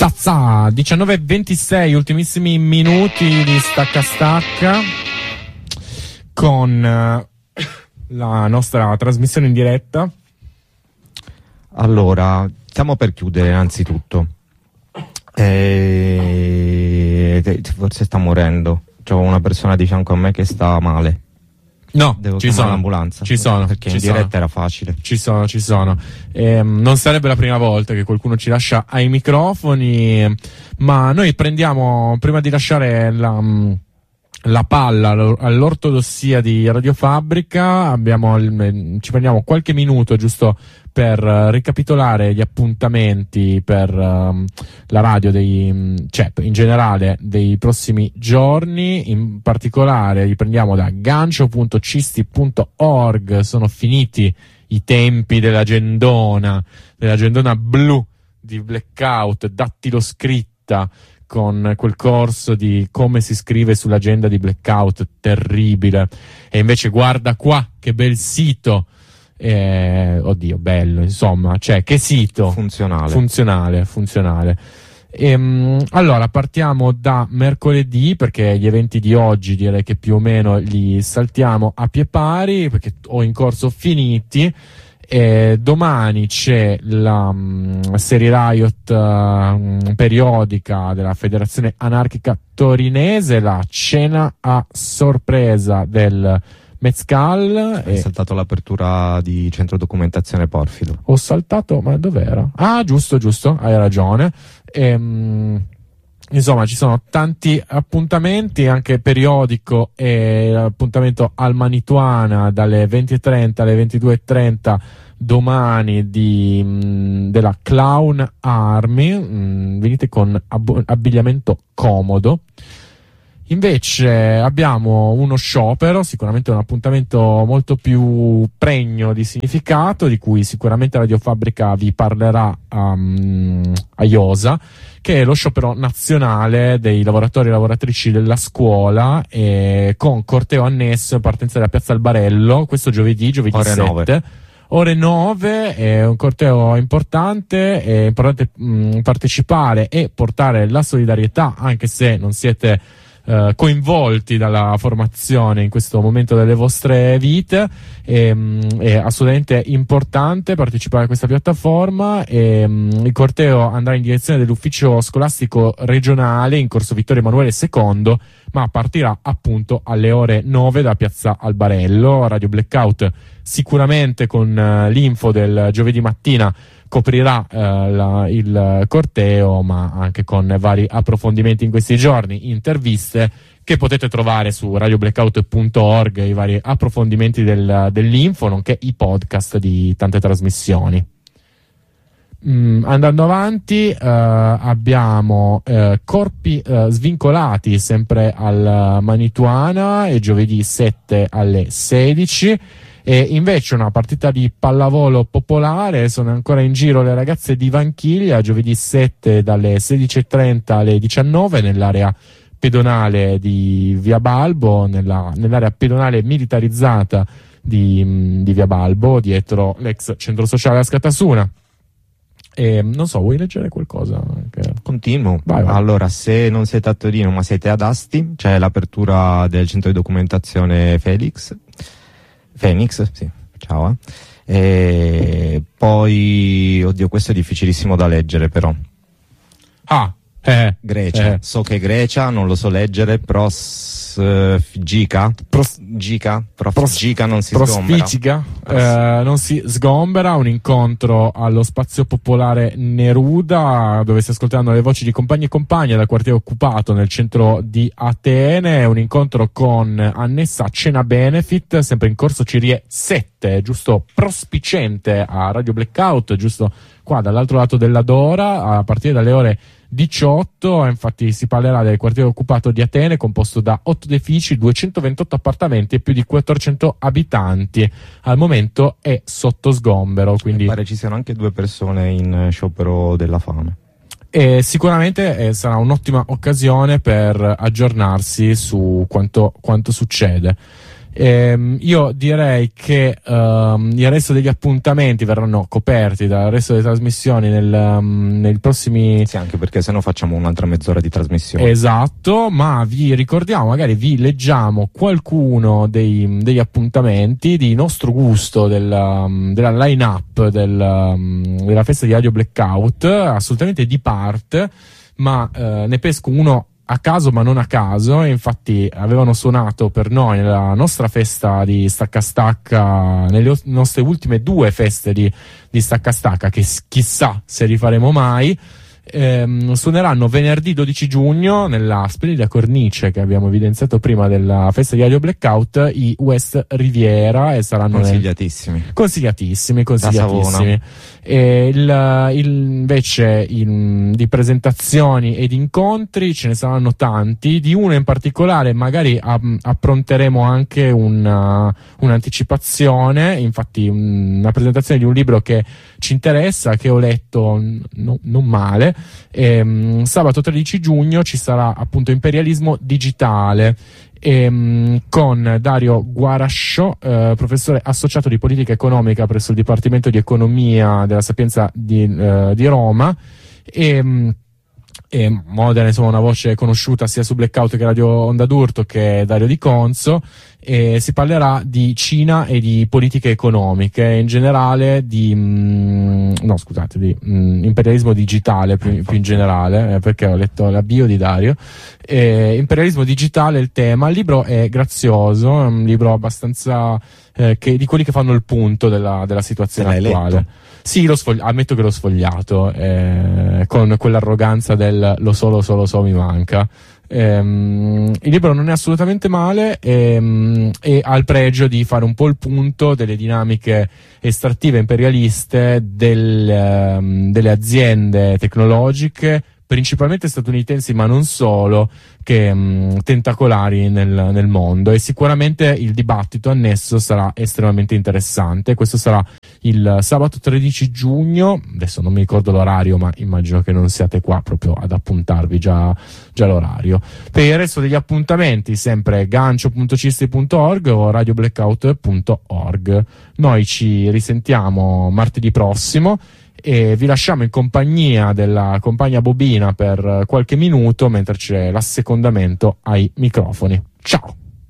Zazza, 19:26, ultimissimi minuti di stacca con la nostra trasmissione in diretta. Allora, stiamo per chiudere innanzitutto. Forse sta morendo. C'è una persona di fianco a me che sta male. No, devo ci chiamare sono l'ambulanza. Ci sono. Perché in diretta era facile. Ci sono. Non sarebbe la prima volta che qualcuno ci lascia ai microfoni, ma noi prendiamo, prima di lasciare la palla all'ortodossia di Radio Fabbrica, ci prendiamo qualche minuto giusto per ricapitolare gli appuntamenti per la radio cioè in generale dei prossimi giorni. In particolare li prendiamo da gancio.cisti.org. Sono finiti i tempi dell'agendona blu di Blackout, dattilo scritta, con quel corso di come si scrive sull'agenda di Blackout, terribile. E invece guarda qua, che bel sito. Oddio, bello, insomma, cioè, che sito funzionale. Allora partiamo da mercoledì, perché gli eventi di oggi direi che più o meno li saltiamo a pie pari, perché ho in corso finiti. Domani c'è la serie Riot periodica della Federazione Anarchica Torinese, la cena a sorpresa del Mezcal. Hai saltato l'apertura di Centro Documentazione Porfido. Ho saltato, ma dov'era? Ah, giusto, hai ragione. Insomma, ci sono tanti appuntamenti, anche periodico e appuntamento al Manituana dalle 20:30 alle 22:30 domani della Clown Army. Venite con abbigliamento comodo. Invece abbiamo uno sciopero, sicuramente un appuntamento molto più pregno di significato, di cui sicuramente Radio Fabbrica vi parlerà a Iosa, che è lo sciopero nazionale dei lavoratori e lavoratrici della scuola, con corteo annesso in partenza da Piazza Albarello, questo giovedì ore 7. 9. Ore 9, è un corteo importante, è importante partecipare e portare la solidarietà, anche se non siete coinvolti dalla formazione in questo momento delle vostre vite. È assolutamente importante partecipare a questa piattaforma. Il corteo andrà in direzione dell'ufficio scolastico regionale in corso Vittorio Emanuele II, ma partirà appunto alle ore 9 da Piazza Albarello. Radio Blackout sicuramente con l'info del giovedì mattina coprirà il corteo, ma anche con vari approfondimenti in questi giorni, interviste che potete trovare su radioblackout.org, i vari approfondimenti dell'info, nonché i podcast di tante trasmissioni. Andando avanti, abbiamo corpi svincolati sempre al Manituana, e giovedì 7 alle 16. E invece una partita di pallavolo popolare, sono ancora in giro le ragazze di Vanchiglia, giovedì 7 dalle 16:30 alle 19 nell'area pedonale di Via Balbo, nell'area pedonale militarizzata di Via Balbo, dietro l'ex centro sociale a Scatasuna. Non so, vuoi leggere qualcosa? Continuo. Vai. Allora, se non siete a Torino ma siete ad Asti, c'è l'apertura del centro di documentazione Phoenix, sì, ciao. E poi, oddio, questo è difficilissimo da leggere però. Grecia. So che Grecia, non lo so leggere, Gica non si sgombera. Non si sgombera, un incontro allo Spazio Popolare Neruda, dove si ascolteranno le voci di compagni e compagne dal quartiere occupato nel centro di Atene. Un incontro con annessa cena benefit, sempre in corso Cirie 7, giusto prospicente a Radio Blackout, giusto qua dall'altro lato della Dora, a partire dalle ore 18. Infatti si parlerà del quartiere occupato di Atene, composto da 8 edifici, 228 appartamenti e più di 400 abitanti. Al momento è sotto sgombero, quindi pare ci siano anche 2 persone in sciopero della fame. E sicuramente sarà un'ottima occasione per aggiornarsi su quanto succede. Io direi che il resto degli appuntamenti verranno coperti dal resto delle trasmissioni nei prossimi... Sì, anche perché sennò facciamo un'altra mezz'ora di trasmissione. Esatto, ma vi ricordiamo, magari vi leggiamo qualcuno degli appuntamenti di nostro gusto della line-up della festa di Radio Blackout, assolutamente di parte, ma ne pesco uno a caso ma non a caso. E infatti avevano suonato per noi nella nostra festa di Stacca Stacca, nelle nostre ultime 2 feste di Stacca Stacca, che chissà se rifaremo mai. Suoneranno venerdì 12 giugno nella splendida cornice che abbiamo evidenziato prima della festa di Radio Blackout i West Riviera, e saranno consigliatissimi. E invece di presentazioni ed incontri ce ne saranno tanti. Di uno in particolare magari appronteremo anche un'anticipazione, infatti una presentazione di un libro che ci interessa, che ho letto non male. Sabato 13 giugno ci sarà appunto Imperialismo Digitale, con Dario Guarascio, professore associato di politica economica presso il Dipartimento di Economia della Sapienza di Roma, e Modena, insomma, una voce conosciuta sia su Blackout che Radio Onda d'Urto, che Dario Di Conso. E si parlerà di Cina e di politiche economiche in generale, di imperialismo digitale più in generale, perché ho letto la bio di Dario. Imperialismo digitale è il tema. Il libro è grazioso, è un libro abbastanza di quelli che fanno il punto della situazione attuale. Letto? Sì, ammetto che l'ho sfogliato, con quell'arroganza del lo so, mi manca. Il libro non è assolutamente male, e ha il pregio di fare un po' il punto delle dinamiche estrattive imperialiste delle aziende tecnologiche, principalmente statunitensi ma non solo, che tentacolari nel mondo. E sicuramente il dibattito annesso sarà estremamente interessante. Questo sarà il sabato 13 giugno, adesso non mi ricordo l'orario, ma immagino che non siate qua proprio ad appuntarvi già l'orario. Per il resto degli appuntamenti sempre gancio.cisti.org o radioblackout.org. Noi ci risentiamo martedì prossimo e vi lasciamo in compagnia della compagna Bobina per qualche minuto mentre c'è l'assecondamento ai microfoni. Ciao!